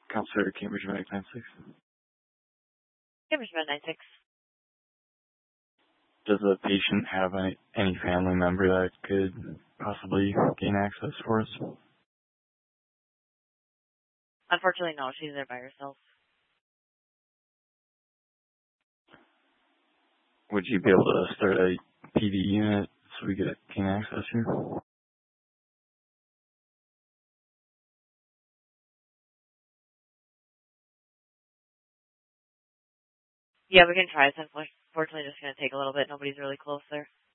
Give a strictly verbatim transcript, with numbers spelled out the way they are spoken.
Counselor Cambridge Medic nine six. Cambridge Med nine six. Does the patient have any, any family member that could possibly gain access for us? Unfortunately, no. She's there by herself. Would you be able to start a P D unit so we could gain access here? Yeah, we can try. It's unfortunately just going to take a little bit. Nobody's really close there.